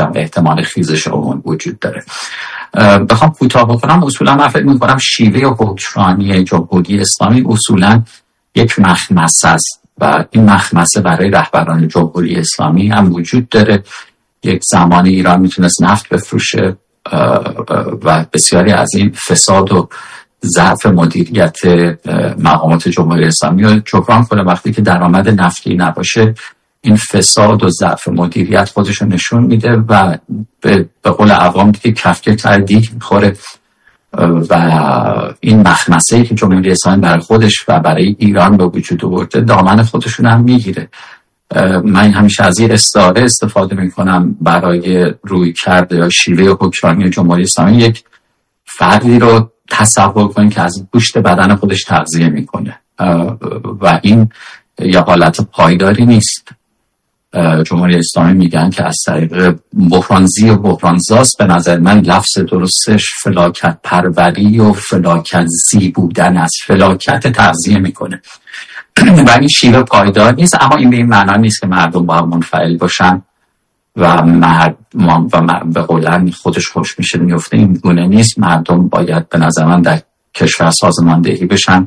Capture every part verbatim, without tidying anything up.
هم احتمال خیزش اون وجود داره. بخوام کوتاه بکنم، اصولا من فکر میکنم شیوه حکمرانی جمهوری اسلامی اصولا یک مخمسه است و این مخمسه برای رهبران جمهوری اسلامی هم وجود داره. یک زمان ایران میتونست نفت بفروشه و بسیاری از این فساد و ضعف مدیریت مقامات جمهوری اسلامی رو جبران کنه. وقتی که درآمد نفتی نباشه، این فساد و ضعف مدیریت خودش رو نشون میده و به قول عوام دیگه کفک تر دیگ میخوره و این مخمسه‌ای که جمهوری اسلامی برای خودش و برای ایران به وجود آورده دامن خودشون هم میگیره. من همیشه از این استعاره استفاده میکنم برای روی کرده یا شیوه حکمرانی جمهوری اسلامی. یک فردی رو تصور کنید که از گوشت بدن خودش تغذیه میکنه و این یه حالت پایداری نیست. جمهوری اسلامی میگن که از طریق بحرانزی و بحرانزاست. به نظر من لفظ درستش فلاکت پروری و فلاکت زی بودن است. فلاکت تغذیه میکنه و این شیوه پایدار نیست. اما این به این معنا نیست که مردم با هم منفعل باشن و مردم و به قولن خودش خوش میشه میفته. این گونه نیست. مردم باید به نظر من در کشور سازماندهی بشن،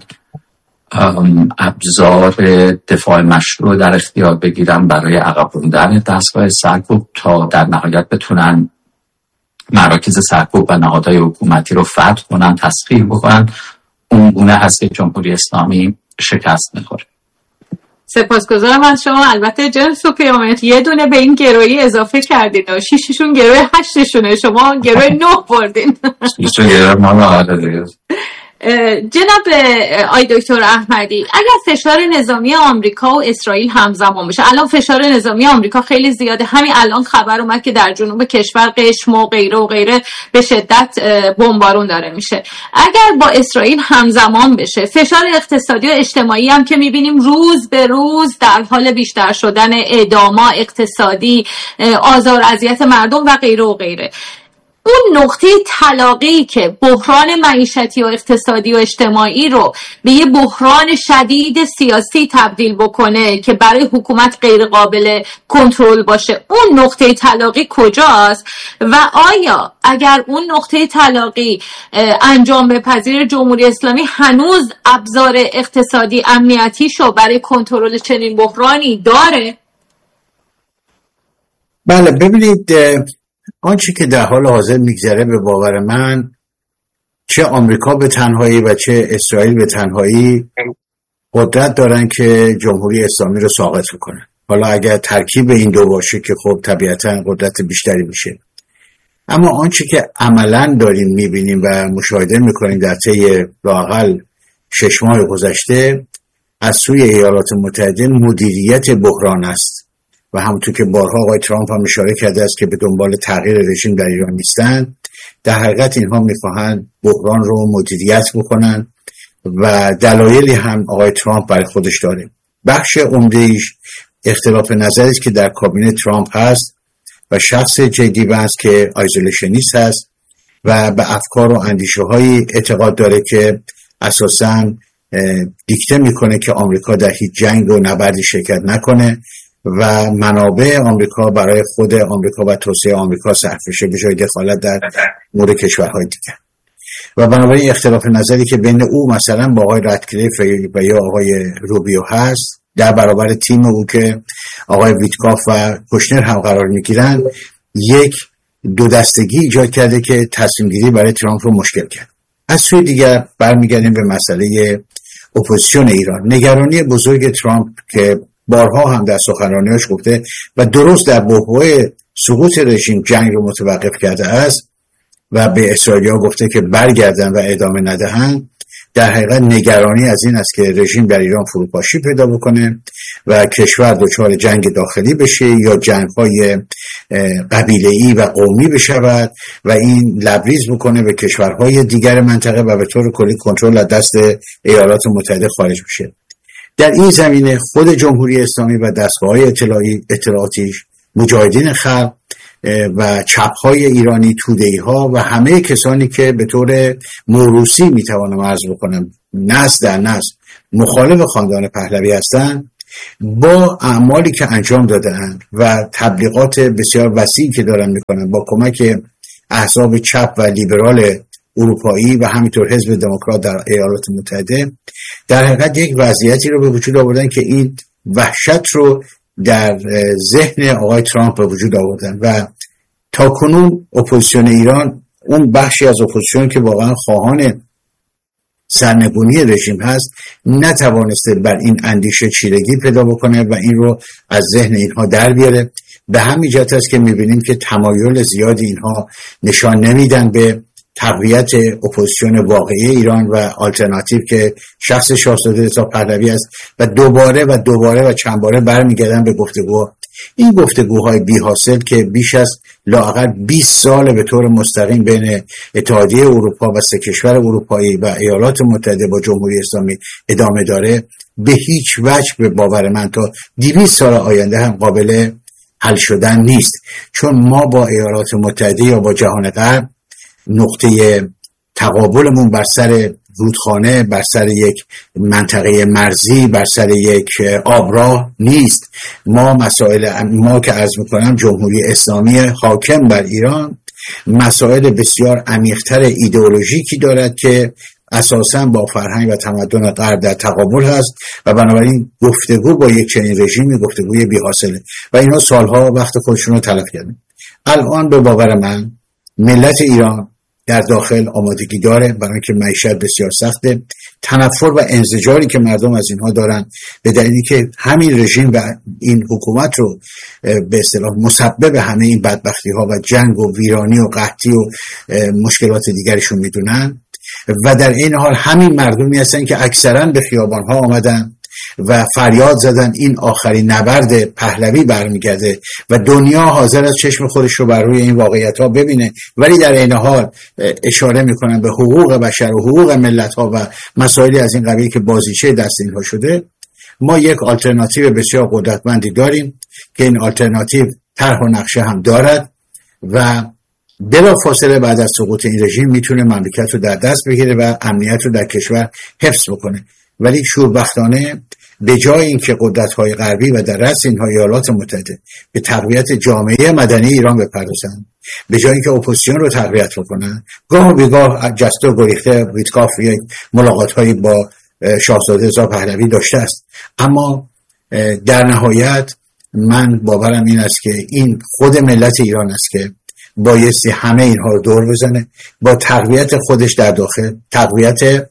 ابزار دفاع مشروع در اختیار بگیرن برای عقب راندن دستگاه سرکوب تا در نهایت بتونن مراکز سرکوب و نهادهای حکومتی رو فتح کنن، تسخیر بکنن. اون گونه هست که جمهوری اسلامی شکست میخوره. سپاسگزارم از شما. البته جناب سوپیامت یه دونه به این گروهی اضافه کردین و شیششون گروه هشتشونه، شما گروه نه بردین. شیشون گروه ما نهاده دیگه. جناب آی دکتر احمدی، اگر فشار نظامی آمریکا و اسرائیل همزمان بشه، الان فشار نظامی آمریکا خیلی زیاده، همین الان خبر اومد که در جنوب کشور قشم و غیره و غیره به شدت بمبارون داره میشه. اگر با اسرائیل همزمان بشه، فشار اقتصادی و اجتماعی هم که میبینیم روز به روز در حال بیشتر شدن، اعدام‌ها، اقتصادی، آزار و اذیت مردم و غیره و غیره، اون نقطه طلاقی که بحران معیشتی و اقتصادی و اجتماعی رو به یه بحران شدید سیاسی تبدیل بکنه که برای حکومت غیر قابل کنترل باشه، اون نقطه طلاقی کجاست؟ و آیا اگر اون نقطه طلاقی انجام بپذیر، جمهوری اسلامی هنوز ابزار اقتصادی امنیتیشو برای کنترل چنین بحرانی داره؟ بله، ببینید آنچه که در حال حاضر میگذره به باور من، چه آمریکا به تنهایی و چه اسرائیل به تنهایی قدرت دارن که جمهوری اسلامی رو ساقط کنن. حالا اگر ترکیب این دو باشه که خب طبیعتا قدرت بیشتری میشه. اما آنچه که عملاً داریم میبینیم و مشاهده میکنیم در طی لااقل شش ماه گذشته از سوی ایالات متحده مدیریت بحران است و همونطور که بارها آقای ترامپ هم اشاره کرده است که به دنبال تغییر رژیم در ایران نیستن، در حقیقت اینها میخواهند بحران رو مدیریت بکنن و دلایلی هم آقای ترامپ برای خودش داره. بخش عمده‌ایش اختلاف نظری است که در کابینه ترامپ هست و شخص جدی بنس که آیزولیشنیست هست و به افکار و اندیشه های اعتقاد داره که اساساً دیکته میکنه که آمریکا در هیچ جنگ و نبردی شرکت نکنه و منابع آمریکا برای خود آمریکا و توسعه آمریکا صرف بشه به جای دخالت در مورد کشورهای دیگر. و بنابراین اختلاف نظری که بین او مثلا با آقای راتکلیف و یا آقای روبیو هست در برابر تیم او که آقای ویتکاف و کوشنر هم قرار میگیرن، یک دو دستگی ایجاد کرده که تصمیم گیری برای ترامپ رو مشکل کرد. از سوی دیگر برمیگردیم به مسئله اپوزیسیون ایران. نگرانی بزرگ ترامپ که بارها هم در سخنرانیاش گفته و درست در بحبوح سقوط رژیم جنگ رو متوقف کرده است و به اسرائیلی‌ها گفته که برگردن و ادامه ندهند، در حقیقت نگرانی از این است که رژیم در ایران فروپاشی پیدا بکنه و کشور دچار جنگ داخلی بشه یا جنگ‌های قبیله‌ای و قومی بشود و این لبریز بکنه به کشورهای دیگر منطقه و به طور کلی کنترل از دست ایالات متحده خارج بشه. در این زمینه خود جمهوری اسلامی و دستگاه‌های اطلاعی اطلاعاتیش، مجاهدین خلق و چپ‌های ایرانی، توده‌ای‌ها و همه کسانی که به طور موروثی میتوانم عرض بکنم نسل در نسل مخالف خاندان پهلوی هستند، با اعمالی که انجام دادن و تبلیغات بسیار وسیعی که دارن میکنن با کمک احزاب چپ و لیبرال اروپایی و همینطور حزب دموکرات در ایالات متحده، در حقیقت یک وضعیتی رو به وجود آوردن که این وحشت رو در ذهن آقای ترامپ به وجود آوردن و تا کنون اپوزیسیون ایران، اون بخشی از اپوزیسیون که واقعا خواهان سرنگونی رژیم هست، نتوانسته بر این اندیشه چیرگی پیدا بکنه و این رو از ذهن اینها در بیاره. به همین جهت است که میبینیم که تمایل زیادی اینها نشان نمیدن به تقویت اپوزیسیون واقعی ایران و آلترناتیو که شخص شاهزاده رضا پهلوی است و دوباره و دوباره و چند باره برمیگردن به گفتگو. این گفتگوهای بی حاصل که بیش از لااقل بیست سال به طور مستقیم بین اتحادیه اروپا و سه کشور اروپایی و ایالات متحده با جمهوری اسلامی ادامه داره، به هیچ وجه به باور من تا دویست سال آینده هم قابل حل شدن نیست. چون ما با ایالات متحده یا با جهان غرب نقطه تقابلمون بر سر رودخانه، بر سر یک منطقه مرزی، بر سر یک آبراه نیست. ما مسائل ما که عرض میکنم جمهوری اسلامی حاکم بر ایران مسائل بسیار عمیق‌تر ایدئولوژیکی دارد که اساساً با فرهنگ و تمدن غرب در تقابل هست و بنابراین گفتگو با یک چنین رژیمی گفتگوی بی حاصله و اینا سالها وقت خودشون رو تلف کردن. الان به باور من ملت ایران در داخل آمادگی داره برای اینکه معیشت بسیار سخته. تنفر و انزجاری که مردم از اینها دارن به دلیلی که همین رژیم و این حکومت رو به اصطلاح مسبب همه این بدبختی ها و جنگ و ویرانی و قحطی و مشکلات دیگرشون میدونن و در این حال همین مردمی هستن که اکثرا به خیابان ها آمدن و فریاد زدن این آخرین نبرد پهلوی برمیگرده و دنیا حاضر است چشم خودش رو بر روی این واقعیت ها ببینه، ولی در این حال اشاره میکنن به حقوق بشر و حقوق ملت ها و مسائلی از این قبیل که بازیچه دست اینها شده. ما یک آلترناتیو بسیار قدرتمندی داریم که این آلترناتیو طرح و نقشه هم دارد و بلا فاصله بعد از سقوط این رژیم میتونه مملکت رو در دست بگیره و امنیت رو در کشور حفظ بکنه. ولی شوربختانه به جای اینکه قدرت‌های غربی و در رأس اینها ایالات متحده به تقویت جامعه مدنی ایران بپردازند، به جای اینکه اپوزیسیون رو تقویت بکنن، گاه به گاه جست و گریخته ویتکاف یک ملاقات‌هایی با شاهزاده رضا پهلوی داشته است. اما در نهایت من باورم این است که این خود ملت ایران است که بایستی همه اینها رو دور بزنه، با تقویت خودش در داخل، تقویت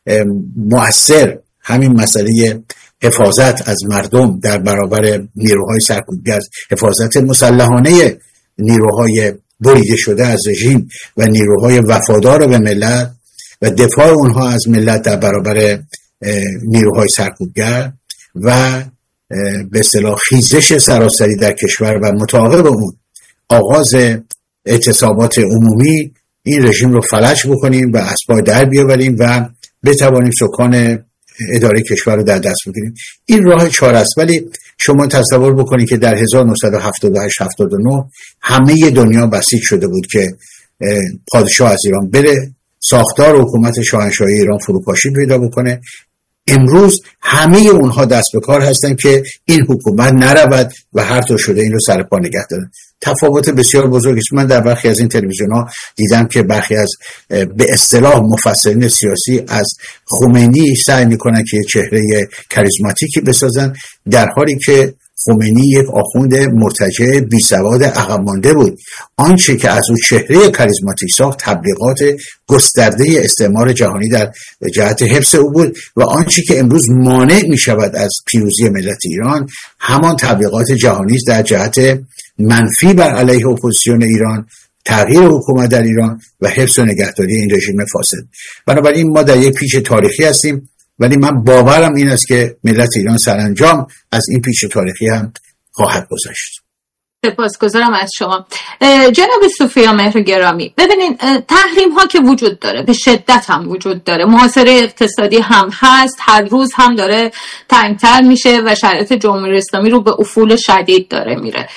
مؤثر همین مسئله حفاظت از مردم در برابر نیروهای سرکوبگر، حفاظت مسلحانه نیروهای بریده شده از رژیم و نیروهای وفادار به ملت و دفاع اونها از ملت در برابر نیروهای سرکوبگر و به اصطلاح خیزش سراسری در کشور و متعاقب اون آغاز اعتصابات عمومی این رژیم رو فلج بکنیم و از پای در بیاوریم و بتوانیم سکان اداره کشور رو در دست بگیریم. این راه چاره است. ولی شما تصور بکنید که در هزار و نهصد و هفتاد و هشت هفتاد و نه همه دنیا بسیج شده بود که پادشاه از ایران بره، ساختار حکومت شاهنشاهی ایران فروپاشی پیدا بکنه. امروز همه اونها دست به کار هستن که این حکومت نرود و هر طور شده این رو سر پا نگه دارن. تفاوت بسیار بزرگی است. من در برخی از این تلویزیون‌ها دیدم که برخی از به اصطلاح مفسرین سیاسی از خمینی سعی میکنن که چهره کاریزماتیکی بسازن، در حالی که خمینی یک آخوند مرتجع بیسواد عقب مانده بود. آنچه که از او چهره کاریزماتیک ساخت تبلیغات گسترده استعمار جهانی در جهت حفظ او بود و آنچه که امروز مانع می شود از پیروزی ملت ایران همان تبلیغات جهانی است در جهت منفی بر علیه اپوزیسیون ایران، تغییر حکومت در ایران و حفظ و نگهداری این رژیم فاسد. بنابراین ما در یک پیچ تاریخی هستیم، ولی من باورم این است که ملت ایران سرانجام از این پیچ تاریخی هم خواهد گذشت. سپاسگزارم از شما جناب سوفیا مهر گرامی. ببینین تحریم ها که وجود داره، به شدت هم وجود داره، محاصره اقتصادی هم هست، هر روز هم داره تنگتر میشه و شرایط جمهوری اسلامی رو به افول شدید داره میره.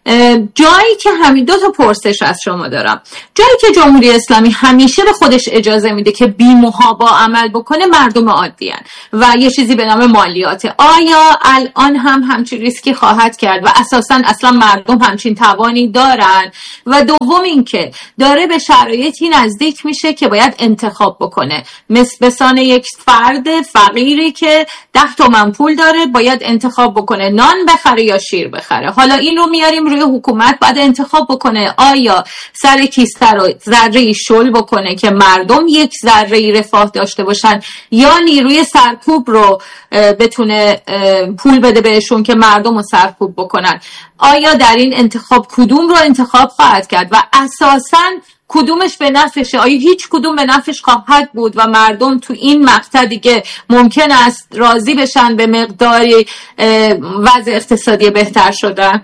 جایی که همین دو تا پرسش از شما دارم. جایی که جمهوری اسلامی همیشه به خودش اجازه میده که بی محابا عمل بکنه مردم عادی هن و یه چیزی به نام مالیاته. آیا الان هم همچین ریسکی خواهد کرد و اساساً اصلا مردم همچین توانی دارن؟ و دوم اینکه داره به شرایطی نزدیک میشه که باید انتخاب بکنه، مثل بسان یک فرد فقیری که ده تومن پول داره باید انتخاب بکنه نان بخره یا شیر بخره. حالا این رو میاریم روی حکومت، باید انتخاب بکنه آیا سر کیسه رو ذره‌ای شل بکنه که مردم یک ذره‌ای رفاه داشته باشن یا نیروی سرکوب رو بتونه پول بده بهشون که مردم رو سرکوب بکنن. آیا در این انتخاب کدوم رو انتخاب خواهد کرد و اساساً کدومش به نفعشه؟ آیا هیچ کدوم به نفعش خواهد بود و مردم تو این مقطع دیگه ممکن است راضی بشن به مقداری وضع اقتصادی بهتر شدن؟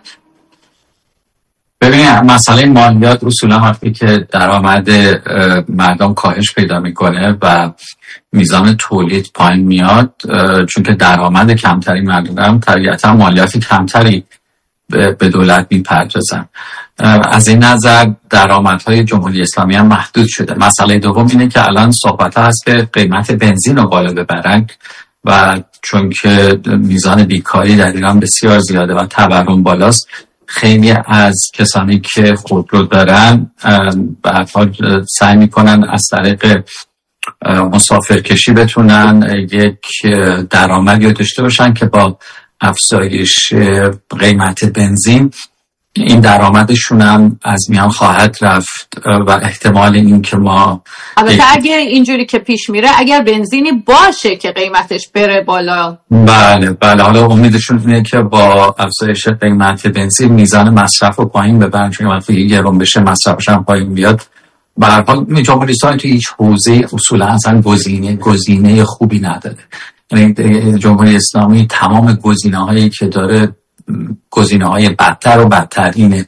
ببینید مسئله مالیات اصولا وقتی که درآمد مردم کاهش پیدا میکنه و میزان تولید پایین میاد، چون که درآمد کمتری مردم هم طبیعتا مالیات کمتری به دولت میپردازن. از این نظر درآمدهای جمهوری اسلامی هم محدود شده. مسئله دوم اینه که الان صحبت هست که قیمت بنزین رو بالا ببرن و چون که میزان بیکاری در ایران بسیار زیاده و تورم بالاست، خیلی از کسانی که خودرو دارن به هر حال سعی میکنن از طریق مسافرکشی بتونن یک درآمدی داشته باشن که با افزایش قیمت بنزین این درآمدشون هم از میان خواهد رفت و احتمال این که ما البته اگر اینجوری که پیش میره اگر بنزینی باشه که قیمتش بره بالا. بله بله حالا امیدشون اینه که با افزایش قیمت بنزین میزان مصرف رو پایین ببرن، چون وقتی گرون بشه مصرفش هم پایین بیاد. به هر حال جمهوری اسلامی تو هیچ حوزه اصولا اصلا گزینه گزینه خوبی نداره. یعنی جمهوری اسلامی تمام گزینه‌هایی که داره گزینه‌های بدتر و بدترینه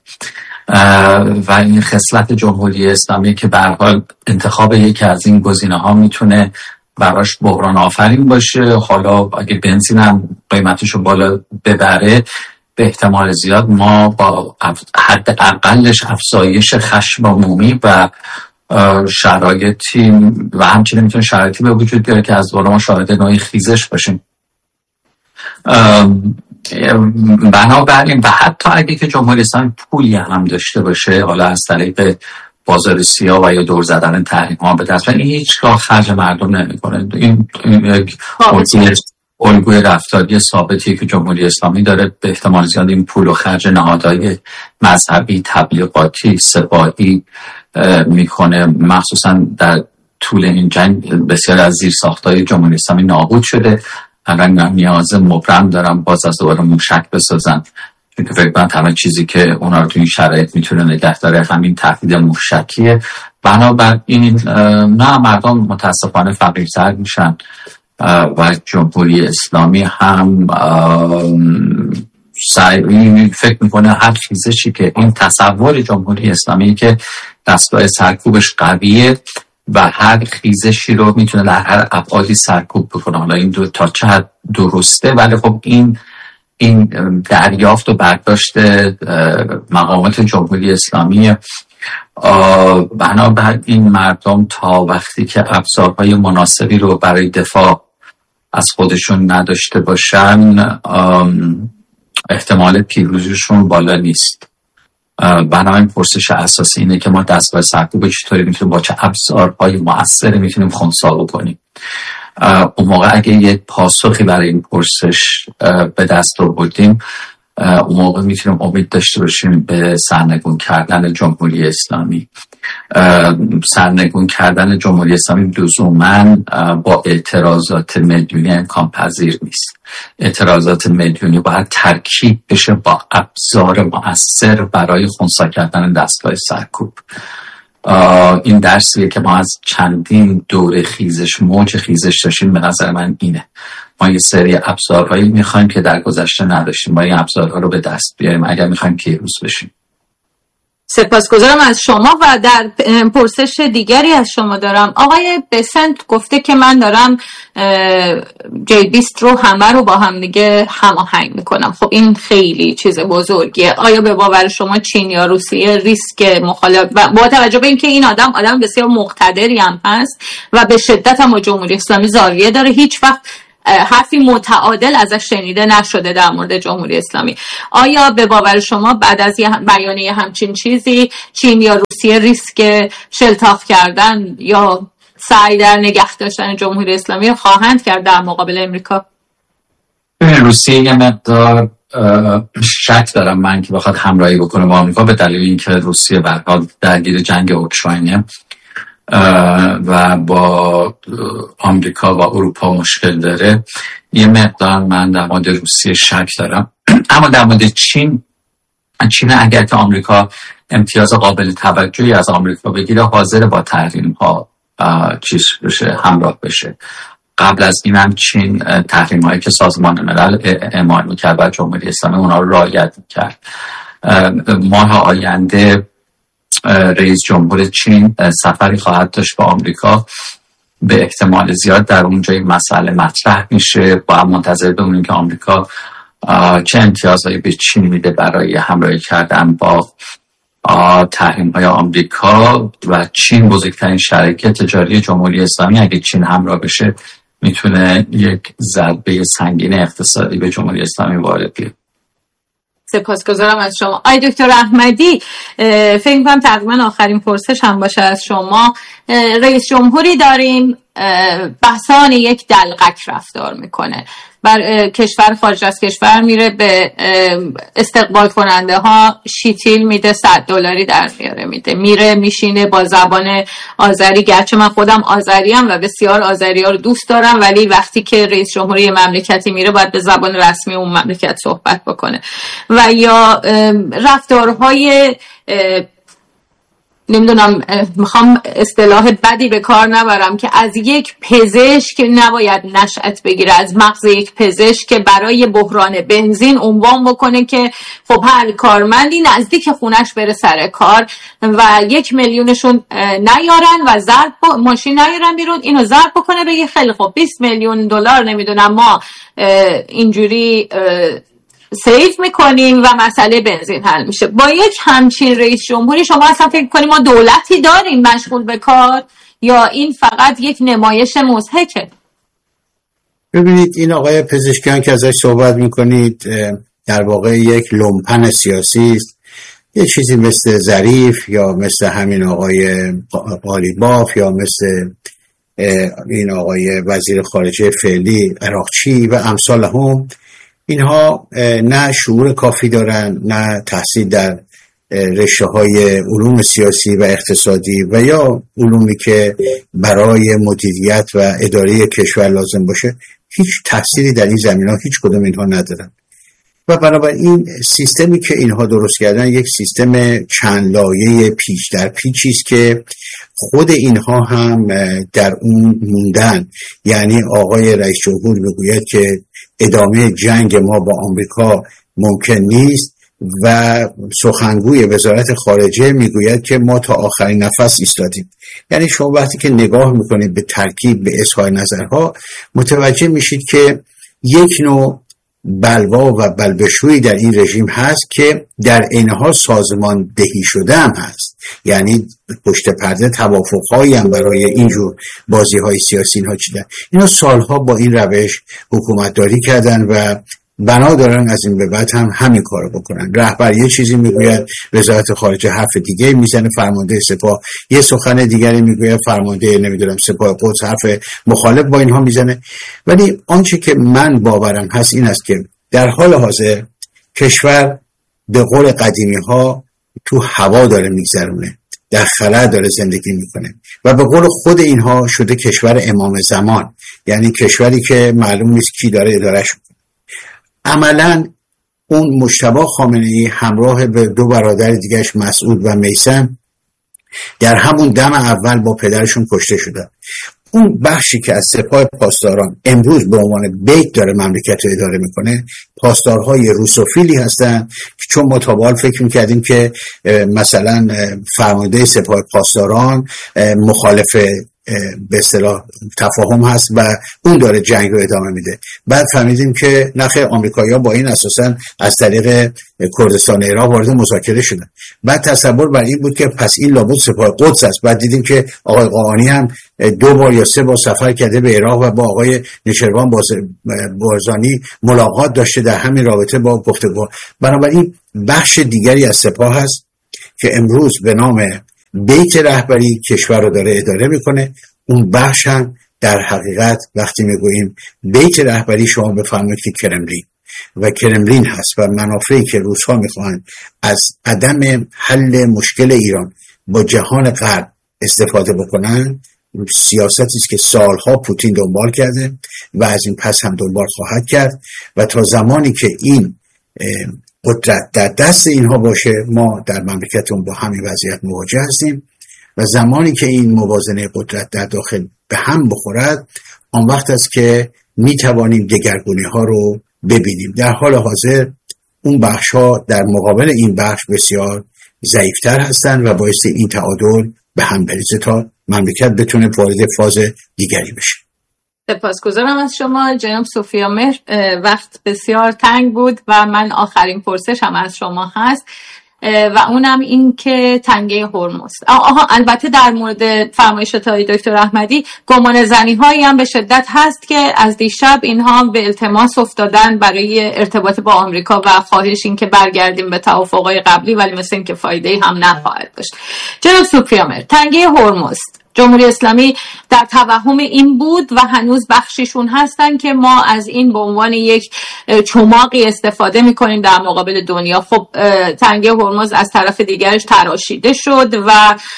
و این خصلت جمهوری اسلامی که به هر حال انتخاب یکی از این گزینه‌ها میتونه براش بحران آفرین باشه. حالا اگه بنزین هم قیمتشو بالا ببره به احتمال زیاد ما با حد اقلش افزایش خشم عمومی و شرایطی و همچنین میتونه شرایطی به وجود بیاره که از دوره ما شاهد نوعی خیزش باشیم. بنابراین و حتی اگه که جمهوری اسلامی پولی هم داشته باشه، حالا از طریق بازار سیاه و یا دور زدن تحریم ها به دست، این هیچگاه خرج مردم نمیکنه. این یک الگوی رفتاری ثابتی که جمهوری اسلامی داره. به احتمال زیاد این پول و خرج نهادهای مذهبی، تبلیغاتی، سپاهی میکنه. مخصوصا در طول این جنگ بسیار از زیرساختهای جمهوری اسلامی نابود شده. الان نیاز مبرم دارن باز از دوباره موشک بسازن، چون که فکر کنم تمام چیزی که اونا رو تو این شرایط میتونه نگه داره همین تهدید موشکیه. بنابراین نه، مردم متاسفانه فقیرتر میشن و جمهوری اسلامی هم سعی فکر میکنه هر خیزشی که این تصور جمهوری اسلامی که دستگاه سرکوبش قویه و هر خیزشی رو میتونه در هر ابعادی سرکوب بکنه. حالا این دو تا چه درسته، ولی خب این این دریافت و برداشت مقامات جمهوری اسلامی. بنابراین این مردم تا وقتی که ابزارهای مناسبی رو برای دفاع از خودشون نداشته باشن احتمال پیروزیشون بالا نیست. بنابراین پرسش اساسی اینه که ما دستگاه سرکوب چطوری میتونیم با چه ابزارهای مؤثری میتونیم خنثی بکنیم. اون موقع اگه یک پاسخی برای این پرسش به دست آوردیم، اون موقع میتونیم امید داشته باشیم به سرنگون کردن جمهوری اسلامی. سرنگون کردن جمهوری اسلامی لزوماً با اعتراضات میلیونی امکان پذیر نیست. اعتراضات میلیونی باید ترکیب بشه با ابزار مؤثر برای خنثی کردن دستگاه سرکوب. این درسیه که ما از چندین دور خیزش موج خیزش داشتیم. به نظر من اینه ما یه سری ابزارهایی میخوایم که در گذشته نداشتیم. ما این ابزارها رو به دست بیاریم اگر میخوایم پیروز بشیم. سپاسگزارم از شما. و در پرسش دیگری از شما دارم. آقای بسنت گفته که من دارم جی بیست رو همه رو با هم دیگه هماهنگ میکنم. خب این خیلی چیز بزرگیه. آیا به باور شما چین یا روسیه ریسک مخالفت با توجه به اینکه این آدم آدم بسیار مقتدری هم هست و به شدت هم جمهوری اسلامی زاویه داره، هیچ وقت حرفی متعادل ازش شنیده نشده در مورد جمهوری اسلامی، آیا به باور شما بعد از یه بیانیه همچین چیزی چین یا روسیه ریسک شلتاف کردن یا سعی در نگه داشتن جمهوری اسلامی خواهند کرد در مقابل امریکا؟ روسیه یه مقدار شک دارم من که بخواد همراهی بکنه با آمریکا، به دلیل اینکه روسیه به هر حال درگیر جنگ اوکراینه و با آمریکا و اروپا مشکل داره. یه مقدار من در مورد روسیه شک دارم. اما در مورد چین، چین اگر که آمریکا امتیاز قابل توجهی از آمریکا بگیره حاضر با تحریم ها چیز بشه، همراه بشه. قبل از این هم چین تحریم هایی که سازمان ملل اعمال میکرد و جمهوری اسلامی اونا رو رعایت میکرد. ماه آینده رئیس جمهور چین سفری خواهد داشت به آمریکا، به احتمال زیاد در اونجا این مسئله مطرح میشه. با هم منتظر بمونیم که آمریکا چه امتیازهایی به چین میده برای همراهی کردن با تحریم های آمریکا. و چین بزرگترین شریک تجاری جمهوری اسلامی، اگه چین همراه بشه میتونه یک ضربه سنگین اقتصادی به جمهوری اسلامی وارد بیاره. سپاسگزارم از شما. آی دکتر احمدی، فکر می‌کنم تقریبا آخرین پرسش هم باشه از شما. رئیس جمهوری داریم بحثان یک دلقک رفتار میکنه، بر کشور خارج از کشور میره به استقبال کننده ها شیتیل میده، صد دلاری در میاره میده، میره میشینه با زبان آذری، گرچه من خودم آذریم و بسیار آذری ها رو دوست دارم، ولی وقتی که رئیس جمهوری مملکتی میره باید به زبان رسمی اون مملکت صحبت بکنه. و یا رفتارهای نمیدونم، میخوام اصطلاح بدی به کار نبرم که از یک پزشک نباید نشأت بگیره، از مغز یک پزشک که برای بحران بنزین عنوان بکنه که خب هر کارمندی نزدیک خونش بره سر کار و یک میلیونشون نیارن و ضرب ماشین نیارن بیرون، اینو ضرب بکنه بگه خیلی خب بیست میلیون دلار نمیدونم ما اینجوری سیف میکنیم و مسئله بنزین حل میشه. با یک همچین رئیس جمهوری شما اصلا فکر کنیم ما دولتی داریم مشغول به کار یا این فقط یک نمایش مضحکه؟ ببینید این آقای پزشکیان که ازش صحبت میکنید در واقع یک لومپن سیاسی است، یه چیزی مثل ظریف یا مثل همین آقای قالیباف یا مثل این آقای وزیر خارجه فعلی عراقچی و امثال هم. اینها نه شعور کافی دارن، نه تحصیل در رشته‌های علوم سیاسی و اقتصادی و یا علومی که برای مدیریت و اداره کشور لازم باشه. هیچ تحصیلی در این زمینه‌ها هیچ کدوم اینها ندارن و بنابراین سیستمی که اینها درست کردن یک سیستم چند لایه پیچ در پیچی است که خود اینها هم در اون موندن. یعنی آقای رئیس جمهور میگوید که ادامه جنگ ما با آمریکا ممکن نیست و سخنگوی وزارت خارجه میگوید که ما تا آخرین نفس ایستادیم. یعنی شما وقتی که نگاه میکنید به ترکیب به اظهار نظرها متوجه میشید که یک نوع بلوا و بلبشویی در این رژیم هست که در عین حال سازمان دهی شده هم هست. یعنی پشت پرده توافق‌هایی هم برای اینجور بازی‌های سیاسی اینها چیدن. اینا سالها با این روش حکومتداری کردن و بنا دارن از این به بعد هم همین کارو بکنن. رهبر یه چیزی میگوید، وزارت خارجه حرف دیگه میزنه، فرمانده سپاه یه سخن دیگری میگوید، فرمانده نمیدونم سپاه قدس حرف مخالف با اینها میزنه. ولی آنچه که من باورم هست این است که در حال حاضر کشور به قول قدیمی ها تو هوا داره میگذرونه، در خلا داره زندگی میکنه و به قول خود اینها شده کشور امام زمان، یعنی کشوری که معلوم نیست کی داره ادارهش میکنه. عملاً اون مجتبی خامنه‌ای همراه به دو برادر دیگهش مسعود و میثم در همون دم اول با پدرشون کشته شدن. اون بخشی که از سپاه پاسداران امروز به عنوان بیت داره مملکت رو اداره میکنه، پاسدارهای روسوفیلی هستن، چون ما تا به حال فکر میکردیم که مثلا فرمانده سپاه پاسداران مخالف به اصطلاح تفاهم هست و اون داره جنگ رو ادامه میده. بعد فهمیدیم که نخیر، آمریکایی‌ها با این اساساً از طریق کردستان عراق وارد مذاکره شدن. بعد تصور بر این بود که پس این لابد سپاه قدس است. بعد دیدیم که آقای قاآنی هم دو بار یا سه بار سفر کرده به عراق و با آقای نشروان بارزانی ملاقات داشته در همین رابطه با گفتگو. بنابراین بخش دیگری از سپاه هست که امروز به نام بیت رهبری کشور رو داره اداره میکنه. اون بخش هم در حقیقت وقتی میگوییم بیت رهبری، شما بفرمایید که کرملین و کرملین هست و منافعی که روس‌ها میخوان از عدم حل مشکل ایران با جهان غرب استفاده بکنن، سیاستی است که سالها پوتین دنبال کرده و از این پس هم دنبال خواهد کرد و تا زمانی که این قدرت در دست اینها باشه ما در مملکتمون با همین وضعیت مواجه هستیم و زمانی که این موازنه قدرت در داخل به هم بخورد آن وقت است که می توانیم دگرگونی ها رو ببینیم. در حال حاضر اون بخش ها در مقابل این بخش بسیار ضعیفتر هستند و باعث این تعادل به هم بریزه تا مملکت بتونه وارد فاز دیگری بشه. سپاسگزارم از شما جناب سوفیا مهر. وقت بسیار تنگ بود و من آخرین پرسش هم از شما هست و اونم این که تنگه هرمز. آها البته در مورد فرمایشات های دکتر احمدی گمان زنی هایی هم به شدت هست که از دیشب اینها به التماس افتادن برای ارتباط با آمریکا و خواهش این که برگردیم به توافقات قبلی، ولی مثل این که فایده هم نخواهد داشت. جناب سوفیا مهر، تنگه هرمز جمهوری اسلامی در توهم این بود و هنوز بخشیشون هستن که ما از این به عنوان یک چماقی استفاده میکنیم در مقابل دنیا. خب تنگه هرمز از طرف دیگرش تراشیده شد و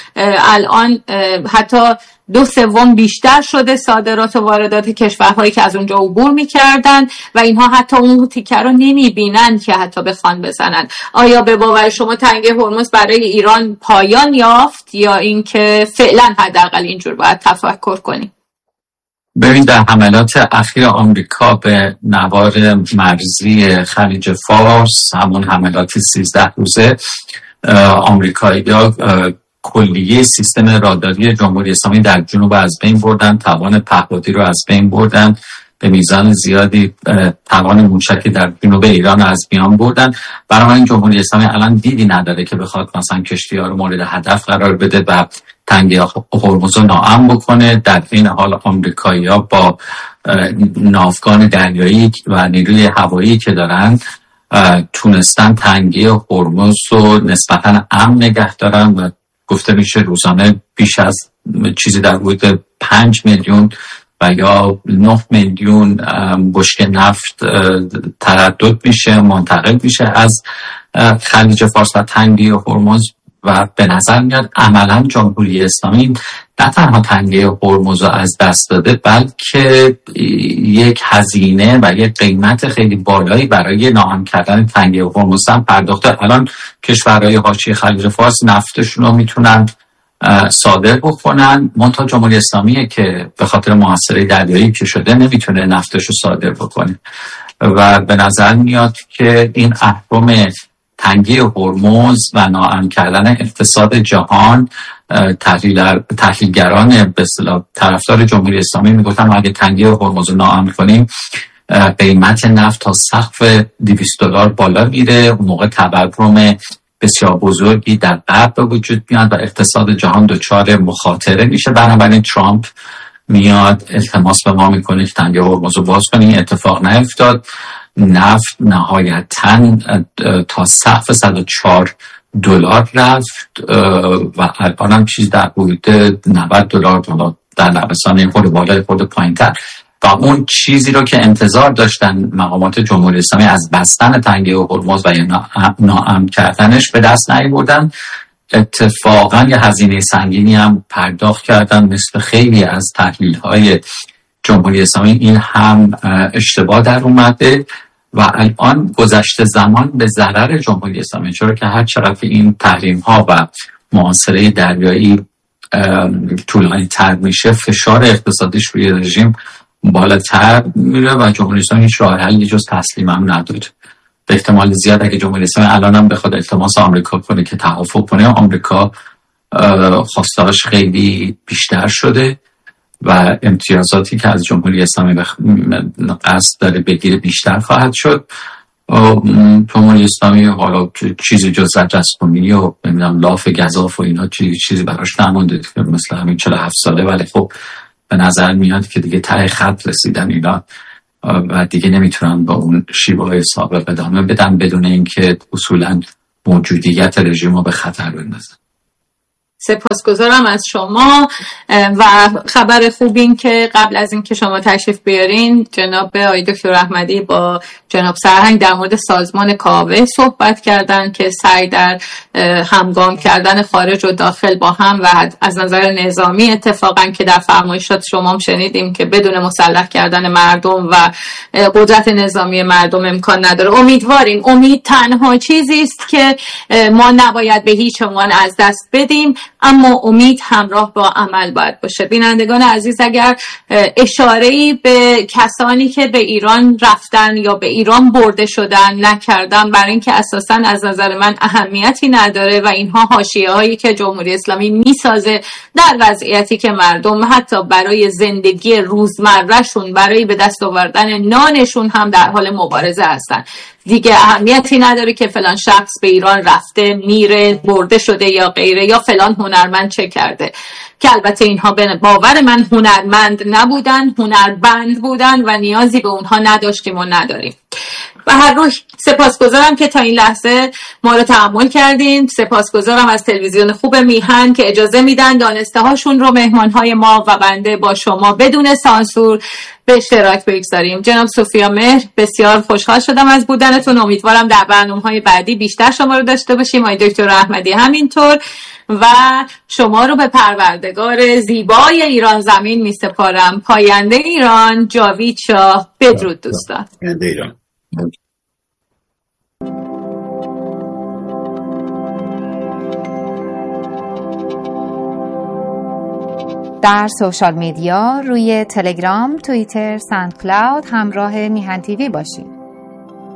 الان حتی دو سوم بیشتر شده صادرات و واردات کشورهایی که از اونجا عبور میکردن و اینها حتی اون تیکه رو نمیبینن که حتی بخوان بزنن. آیا به باور شما تنگه هرمز برای ایران پایان یافت یا اینکه فعلا حداقل اینجور باید تفکر کنیم؟ ببین، در حملات اخیر آمریکا به نوار مرزی خلیج فارس، همون حملات سیزده روزه، آمریکایی‌ها کلیه سیستم راداری جمهوری اسلامی در جنوب از بین بردن، توان پهپادی رو از بین بردن، به میزان زیادی توان موشکی در جنوب ایران از میان بردن. بنابراین جمهوری اسلامی الان دیدی نداره که بخواد مثلا کشتی‌ها رو مورد هدف قرار بده و تنگه هرمز رو ناامن بکنه. در این حال آمریکایی‌ها با ناوگان دریایی و نیروی هوایی که دارن تونستن تنگه هرمز رو نسبتاً امن نگه دارن و گفته میشه روزانه بیش از چیزی در حدود پنج میلیون و یا نه میلیون بشکه نفت تردد میشه، منتقل میشه از خلیج فارس و تنگه هرمز و به نظر میاد عملا جمهوری اسلامی نه تنها تنگه هرمز رو از دست داده بلکه یک هزینه و یک قیمت خیلی بالایی برای ناامن کردن تنگه هرمز هم پرداخته. الان کشورهای حاشیه خلیج فارس نفتشون رو میتونن صادر بکنن، منتها جمهوری اسلامیه که به خاطر محاصره دریایی که شده نمیتونه نفتش رو صادر بکنه و به نظر میاد که این اهرم تنگه هرمز و ناامن کردن اقتصاد جهان، تحلیلگران به اصطلاح طرفدار جمهوری اسلامی میگفتن اگه تنگه هرمز رو ناامن کنیم قیمت نفت تا سقف دویست دلار بالا میره، اون موقع تورم بسیار بزرگی در غرب به وجود میاد و اقتصاد جهان دچار مخاطره میشه. بنابراین ترامپ میاد التماس به ما میکنه که تنگه هرمز رو باز کنیم. این اتفاق نیفتاد، نفت نهایتاً تا سقف صد و چهار دلار رفت و الان هم چیز در حدود نود دلار در لبسان خود بالای خود پایین‌تر و اون چیزی رو که انتظار داشتن مقامات جمهوری اسلامی از بستن تنگه هرمز و ناامن کردنش به دست نیاوردن. اتفاقا یه هزینه سنگینی هم پرداخت کردن. مثل خیلی از تحلیل‌های جمهوری اسلامی این هم اشتباه در اومده و الان گذشته زمان به ضرر جمهوری اسلامی، چرا که هر چقدر این تحریم ها و محاصره دریایی طولانی تر میشه فشار اقتصادیش روی رژیم بالاتر میره و جمهوری اسلامی هیچ راه حلی جز تسلیم هم نداره. به احتمال زیاد اگه جمهوری اسلامی الان هم بخواد التماس آمریکا کنه که توافق کنه، آمریکا خواستاش خیلی بیشتر شده و امتیازاتی که از جمهوری اسلامی بخ... قصد داره بگیره بیشتر خواهد شد. جمهوری اسلامی حالا چیزی جز رسمی و نمیدونم لاف گزاف و اینا چیزی چیزی براش نمونده مثل همین چهل و هفت ساله، ولی خب به نظر میاد که دیگه ته خط رسیدن اینا و دیگه نمیتونن با اون شیوه سابق ادامه بدن بدون اینکه اصولا موجودیت رژیم رو به خطر بندازن. سپاسگزارم از شما و خبر خوب این که قبل از این که شما تشریف بیارین جناب آقای دکتر احمدی با جناب سرهنگ در مورد سازمان کاوه صحبت کردن که سعی در همگام کردن خارج و داخل با هم و از نظر نظامی اتفاقا که در فرمایشات شما هم شنیدیم که بدون مسلح کردن مردم و قدرت نظامی مردم امکان نداره. امیدواریم، امید تنها چیزی است که ما نباید به هیچ عنوان از دست بدیم، اما امید همراه با عمل باید باشه. بینندگان عزیز، اگر اشاره‌ای به کسانی که به ایران رفتن یا به ایران برده شدن نکردن، برای اینکه اساساً از نظر من اهمیتی نداره و اینها حاشیه‌هایی که جمهوری اسلامی میسازه در وضعیتی که مردم حتی برای زندگی روزمرهشون، برای به دست آوردن نانشون هم در حال مبارزه هستن. دیگه اهمیتی نداره که فلان شخص به ایران رفته، میره، برده شده یا غیره، یا فلان هنرمند چه کرده، که البته اینها به باور من هنرمند نبودن، هنربند بودن و نیازی به اونها نداشتیم و نداریم. و هر روز سپاسگزارم که تا این لحظه ما رو تحمل کردین. سپاسگزارم از تلویزیون خوب میهن که اجازه میدن دانسته هاشون رو مهمانهای ما و بنده با شما بدون سانسور به اشتراک بگذاریم. جناب سوفیا مهر، بسیار خوشحال شدم از بودنتون. امیدوارم در برنامه‌های بعدی بیشتر شما رو داشته باشیم. آقای دکتر احمدی همینطور. و شما رو به پروردگار زیبای ایران زمین می سپارم. پاینده ایران، جاوید شاه. بدرود دوستان. پاینده ایران. در سوشال میدیا روی تلگرام، توییتر، ساوند کلاود همراه میهن تیوی باشید.